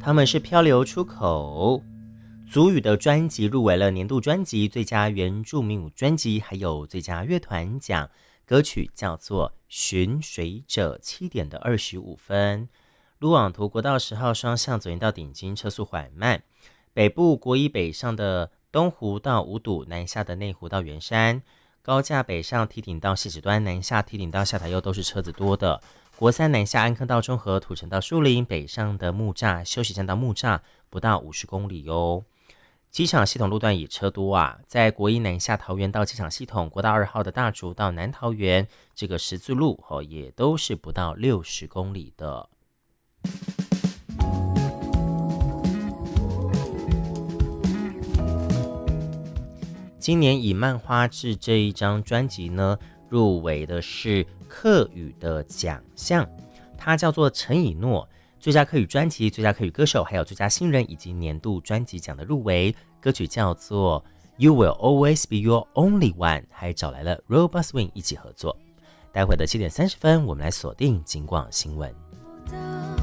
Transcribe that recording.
他们是漂流出口。族语的专辑入围了年度专辑、最佳原住民舞专辑，还有最佳乐团奖。歌曲叫做《寻水者》，7点的25分。鲁网图国道10号双向左营到顶金车速缓慢，北部国一北上的东湖到五堵，南下的内湖到圆山，高架北上梯顶到汐止端，南下梯顶到下台右都是车子多的。国三南下安坑到中和，土城到树林，北上的木栅休息站到木栅不到50公里哦。机场系统路段也车多啊，在国一南下桃园到机场系统，国道2号的大竹到南桃园这个十字路也都是不到60公里的。今年以漫画志这一张专辑呢，入围的是客语的奖项，它叫做陈以诺，最佳客语专辑、最佳客语歌手，还有最佳新人以及年度专辑奖的入围。歌曲叫做 You Will Always Be Your Only One， 还找来了 Robot Swing 一起合作。待会的7点30分，我们来锁定警广新闻。